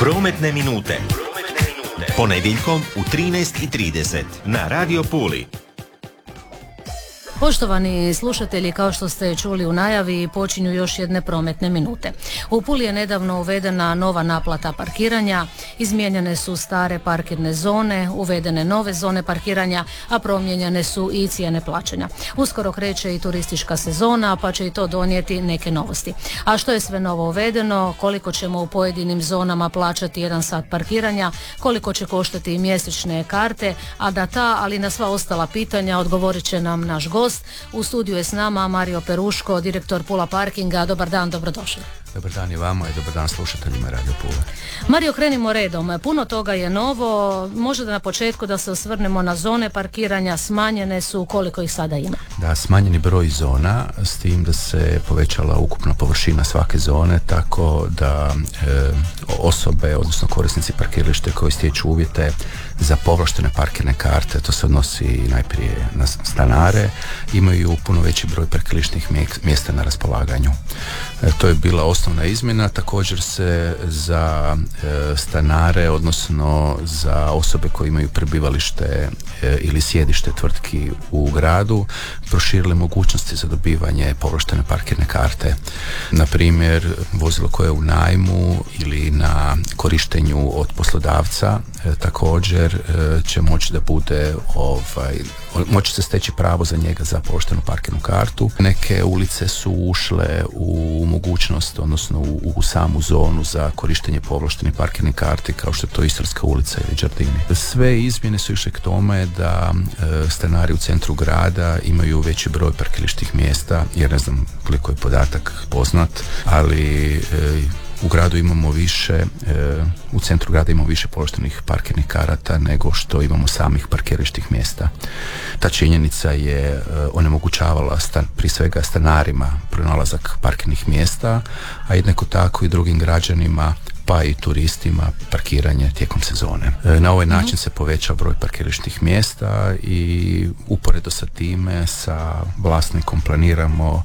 Prometne minute. Ponedjeljkom u 13:30 na Radio Puli. Poštovani slušatelji, kao što ste čuli u najavi, počinju još jedne prometne minute. U Puli je nedavno uvedena nova naplata parkiranja, izmijenjene su stare parkirne zone, uvedene nove zone parkiranja, a promijenjene su i cijene plaćanja. Uskoro kreće i turistička sezona, pa će i to donijeti neke novosti. A što je sve novo uvedeno, koliko ćemo u pojedinim zonama plaćati 1 sat parkiranja, koliko će koštati i mjesečne karte, a ali na sva ostala pitanja odgovorit će nam naš gost. U studiju je s nama Mario Peruško, direktor Pula Parkinga. Dobar dan, dobrodošli. Dobar dan i vama i dobar dan slušateljima Radio Pule. Mario, krenimo redom. Puno toga je novo. Možda na početku da se osvrnemo na zone parkiranja. Smanjene su, koliko ih sada ima? Da, smanjeni broj zona, s tim da se povećala ukupna površina svake zone, tako da osobe, odnosno korisnici parkirališta koji stječu uvjete za povlaštene parkirne karte, to se odnosi najprije na stanare, imaju puno veći broj parkirališnih mjesta na raspolaganju. To je bila osnovna izmjena. Također se za stanare, odnosno za osobe koje imaju prebivalište ili sjedište tvrtki u gradu, proširile mogućnosti za dobivanje povlaštene parkirne karte. Na primjer, vozilo koje je u najmu ili na korištenju od poslodavca također će moći da bude moći se steći pravo za njega za povlaštenu parkirnu kartu. Neke ulice su ušle u mogućnost, odnosno u samu zonu za korištenje povlaštenih parkirnih karti, kao što je to Istarska ulica ili Đardini. Sve izmjene su išle k tome da stanari u centru grada imaju veći broj parkirališnih mjesta, jer ne znam koliko je podatak poznat, ali u gradu imamo u centru grada imamo više povlaštenih parkirnih karata nego što imamo samih parkirališnih mjesta. Ta činjenica je onemogućavala prije svega stanarima pronalazak parkirnih mjesta, a jednako tako i drugim građanima pa i turistima parkiranje tijekom sezone. Na ovaj način se poveća broj parkirališnih mjesta i uporedo sa time sa vlasnikom planiramo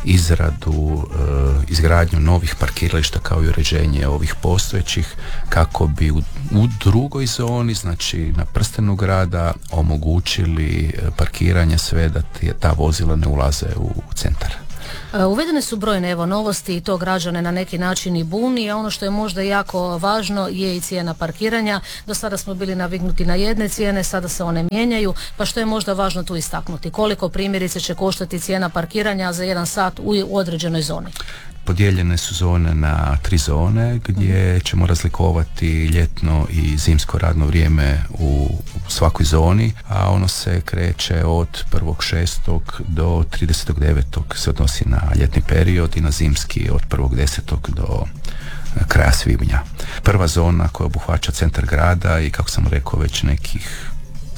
izgradnju novih parkirališta kao i uređenje ovih postojećih, kako bi u drugoj zoni, znači na prstenu grada, omogućili parkiranje sve da ta vozila ne ulaze u centar. Uvedene su brojne novosti i to građane na neki način i buni, a ono što je možda jako važno je i cijena parkiranja. Do sada smo bili naviknuti na jedne cijene, sada se one mijenjaju, pa što je možda važno tu istaknuti? Koliko primjerice će koštati cijena parkiranja za 1 sat u određenoj zoni? Podijeljene su zone na 3 zone gdje ćemo razlikovati ljetno i zimsko radno vrijeme u svakoj zoni, a ono se kreće od 1.6. do 30.9. se odnosi na ljetni period i na zimski od 1.10. do kraja svibnja. Prva zona koja obuhvaća centar grada i, kako sam rekao, već nekih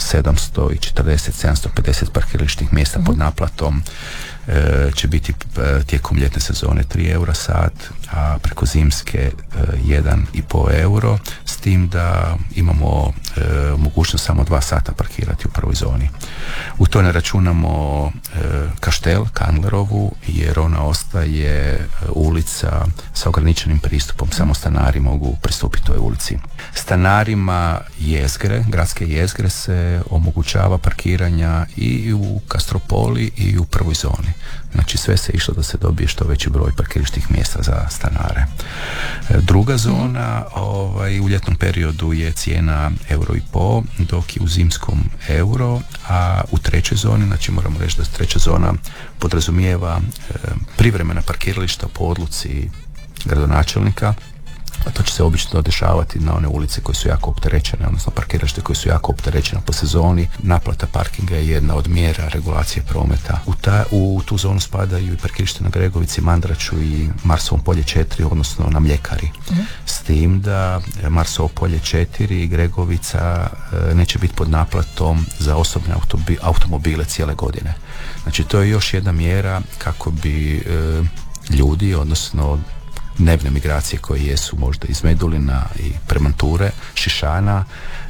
740-750 parkirališnih mjesta pod naplatom će biti tijekom ljetne sezone 3 eura sat, a preko zimske 1,5 euro, s tim da imamo mogućnost samo 2 sata parkirati u prvoj zoni. U to ne računamo Kaštel, Kandlerovu, jer ona ostaje ulica sa ograničenim pristupom, samo stanari mogu pristupiti toj ulici. Stanarima jezgre, gradske jezgre, se omogućava parkiranja i u Kastropoli i u prvoj zoni. Znači sve se išlo da se dobije što veći broj parkirališnih mjesta za stanare. Druga zona u ljetnom periodu je cijena 1,5 euro, dok je u zimskom euro, a u trećoj zoni, znači moramo reći da treća zona podrazumijeva privremena parkirališta po odluci gradonačelnika. A to će se obično dešavati na one ulice koje su jako opterećene, odnosno parkiralište koje su jako opterećene po sezoni. Naplata parkinga je jedna od mjera regulacije prometa. U tu zonu spadaju i parkiralište na Gregovici, Mandraču i Marsovom polje 4, odnosno na Mljekari. S tim da Marsovo polje 4 i Gregovica neće biti pod naplatom za osobne automobile cijele godine. Znači to je još jedna mjera kako bi ljudi, odnosno dnevne migracije koje jesu možda iz Medulina i Premanture, Šišana,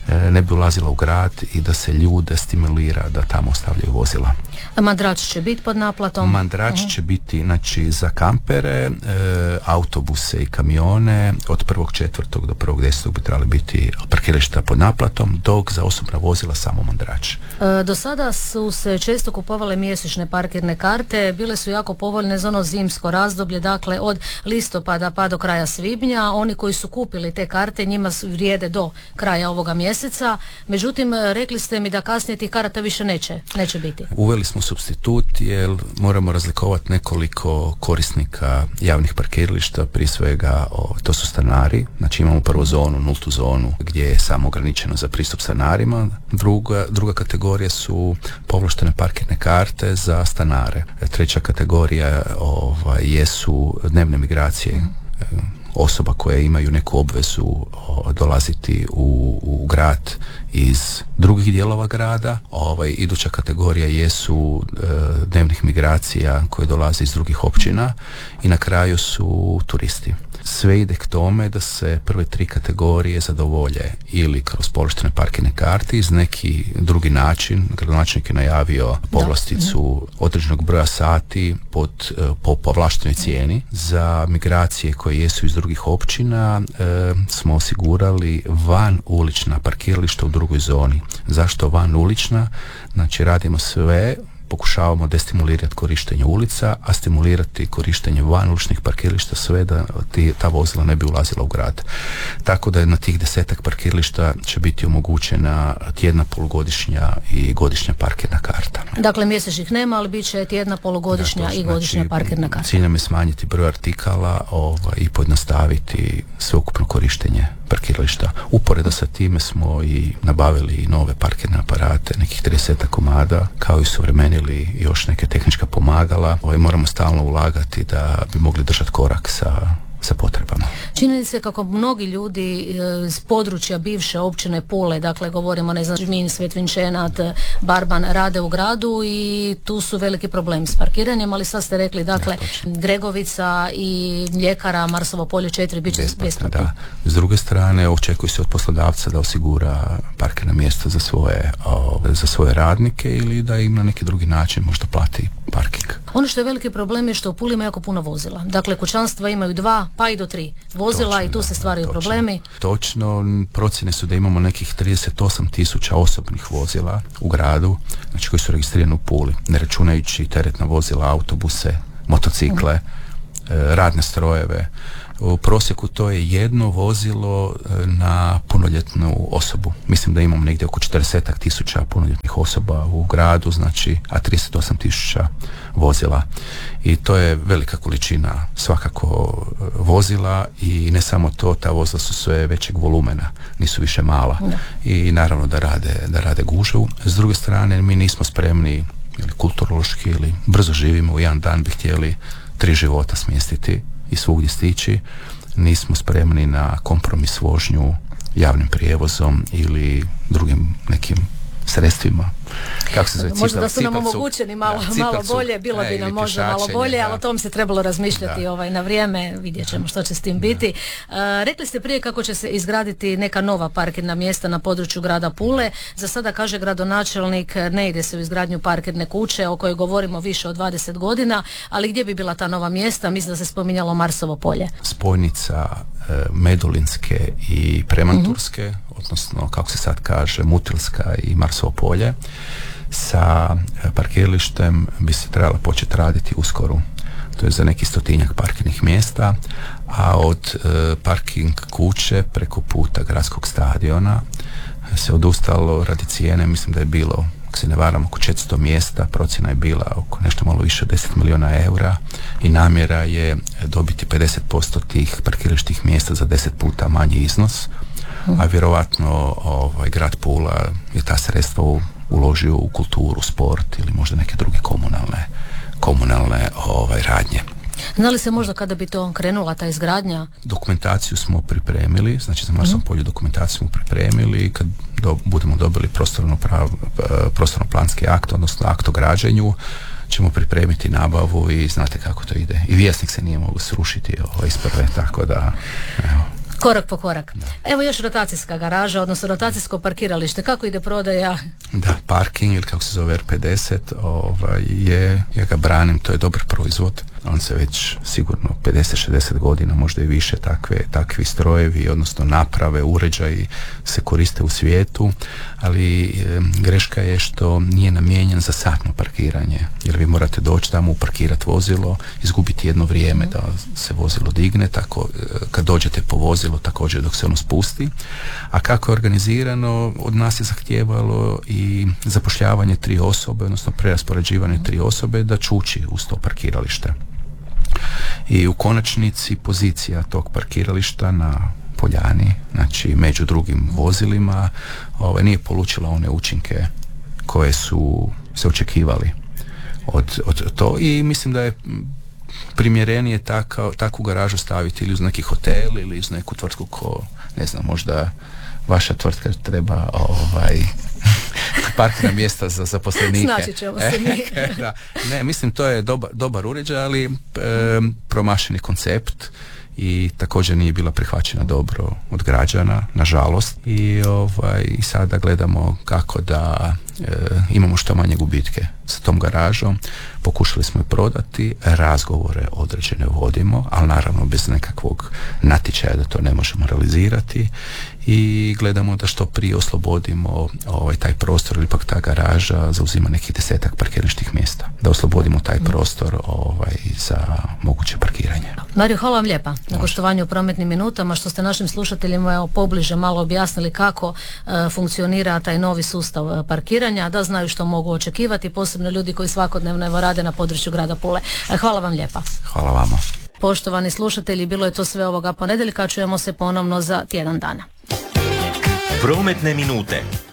ne bi ulazila u grad i da se ljude stimulira da tamo ostavljaju vozila. Mandrač će biti pod naplatom? Mandrač će biti, znači, za kampere, autobuse i kamione od 1.4. do 1.10. bi trebali biti parkirališta pod naplatom, dok za osobna vozila samo mandrač. Do sada su se često kupovale mjesečne parkirne karte, bile su jako povoljne za ono zimsko razdoblje, dakle od listopada pa do kraja svibnja. Oni koji su kupili te karte, njima vrijede do kraja ovoga mjeseca, međutim rekli ste mi da kasnije tih karata više neće biti. Uveli smo supstitut jer moramo razlikovati nekoliko korisnika javnih parkirališta, prije svega to su stanari, znači imamo prvu zonu, nultu zonu gdje je samo ograničeno za pristup stanarima, druga kategorija su povlaštene parkirne karte za stanare, treća kategorija jesu dnevne migracije, osoba koje imaju neku obvezu dolaziti u grad iz drugih dijelova grada. Iduća kategorija jesu dnevnih migracija koje dolaze iz drugih općina i na kraju su turisti. Sve ide k tome da se prve tri kategorije zadovolje ili kroz povlaštene parkirne karte iz neki drugi način. Gradonačelnik je najavio povlasticu određenog broja sati po povlaštenoj cijeni. Za migracije koje jesu iz drugih općina smo osigurali van ulična parkirališta u drugoj zoni. Zašto van ulična? Znači radimo sve, pokušavamo destimulirati korištenje ulica, a stimulirati korištenje van uličnih parkirališta sve da ta vozila ne bi ulazila u grad. Tako da na tih 10 parkirališta će biti omogućena tjedna, polugodišnja i godišnja parkirna karta. Dakle, mjesečnih nema, ali bit će tjedna, polugodišnja i godišnja parkirna karta. Cilj nam je smanjiti broj artikala i pojednostaviti sveukupno korištenje parkirališta. Uporedo sa time smo i nabavili nove parkirne aparate, nekih 30 komada, kao i suvremenili još neke tehnička pomagala. Moramo stalno ulagati da bi mogli držati korak sa potrebama. Čini se kako mnogi ljudi iz područja bivše općine Pule, dakle govorimo Žmin, Svetvinčenat, Barban, rade u gradu i tu su veliki problemi s parkiranjem, ali sad ste rekli dakle Gregovica i Mljekara, Marsovo polje 4 bit će besplatno. Da. S druge strane očekuje se od poslodavca da osigura parkirna mjesta za svoje radnike ili da im na neki drugi način možda plati parking. Ono što je veliki problem je što u Puli ima jako puno vozila. Dakle, kućanstva imaju 2 pa i do 3 vozila. Točno, i tu se stvaraju problemi. Točno, procjene su da imamo nekih 38.000 osobnih vozila u gradu, znači koji su registrirani u Puli, ne računajući teretna vozila, autobuse, motocikle, radne strojeve. U prosjeku to je jedno vozilo na punoljetnu osobu. Mislim da imamo negdje oko 40.000 punoljetnih osoba u gradu, znači, a 38.000 vozila. I to je velika količina svakako vozila i ne samo to, ta vozila su sve većeg volumena, nisu više mala. I naravno da rade gužvu. S druge strane, mi nismo spremni ili kulturološki ili brzo živimo, u jedan dan bi htjeli 3 života smjestiti i svugdje stići, nismo spremni na kompromis vožnju javnim prijevozom ili drugim nekim sredstvima. Kako se zove? Možda da su nam omogućeni malo bolje, bilo bi nam možda malo bolje, ali o tom se trebalo razmišljati na vrijeme, vidjet ćemo što će s tim biti. Rekli ste prije kako će se izgraditi neka nova parkirna mjesta na području grada Pule. Za sada, kaže gradonačelnik, ne ide se u izgradnju parkirne kuće o kojoj govorimo više od 20 godina, ali gdje bi bila ta nova mjesta? Mislim da se spominjalo Marsovo polje. Spojnica Medulinske i Premanturske, odnosno kako se sad kaže Mutilska i Marsovo polje, sa parkiralištem bi se trebala početi raditi uskoro. To je za neki 100-tinjak parkirnih mjesta, a od parking kuće preko puta gradskog stadiona se odustalo radi cijene, mislim da je bilo, ako se ne varam, oko 400 mjesta, procjena je bila oko nešto malo više od 10 milijuna eura i namjera je dobiti 50% tih parkirališnih mjesta za 10 puta manji iznos, a vjerovatno grad Pula je ta sredstva uložio u kulturu, sport ili možda neke druge komunalne radnje. Zna li se možda kada bi to krenula ta izgradnja? Dokumentaciju smo pripremili, znači za Marsovo polje dokumentaciju smo pripremili, kad budemo dobili prostorno-planski akt, odnosno akt o građenju, ćemo pripremiti nabavu i znate kako to ide. I Vjesnik se nije mogao srušiti isprve, tako da evo. Korak po korak. Evo još rotacijska garaža, odnosno rotacijsko parkiralište. Kako ide prodaja? Da, parking ili kako se zove R50 ja ga branim, to je dobar proizvod. On se već sigurno 50-60 godina, možda i više, takvi strojevi, odnosno naprave, uređaji se koriste u svijetu, ali greška je što nije namijenjen za satno parkiranje, jer vi morate doći tamo, uparkirati vozilo, izgubiti jedno vrijeme da se vozilo digne, tako kad dođete po vozilo također dok se ono spusti. A kako je organizirano, od nas je zahtijevalo i zapošljavanje 3 osobe, odnosno preraspoređivanje 3 osobe da čuči uz to parkiralište. I u konačnici pozicija tog parkirališta na poljani, znači među drugim vozilima, nije polučila one učinke koje su se očekivali od to, i mislim da je primjerenije takvu garažu staviti ili uz neki hotel ili uz neku tvrtku ko, ne znam, možda vaša tvrtka treba parkirna mjesta za zaposlenike. Znači ćemo se mi. Ne, mislim to je dobar uređaj, ali promašeni koncept i također nije bila prihvaćena dobro od građana, nažalost. I sada gledamo kako da imamo što manje gubitke sa tom garažom. Pokušali smo je prodati, razgovore određene vodimo, ali naravno bez nekakvog natječaja da to ne možemo realizirati, i gledamo da što prije oslobodimo taj prostor, ili ipak ta garaža zauzima nekih 10-ak parkirališnih mjesta, da oslobodimo taj prostor za moguće parkiranje. Mario, hvala vam lijepa na gostovanju u Prometnim minutama, što ste našim slušateljima pobliže malo objasnili kako funkcionira taj novi sustav parkiranja, da znaju što mogu očekivati, posebno ljudi koji svakodnevno rade na području grada Pule. Hvala vam lijepa. Hvala vama. Poštovani slušatelji, bilo je to sve ovoga ponedjeljka, čujemo se ponovno za tjedan dana. Prometne minute.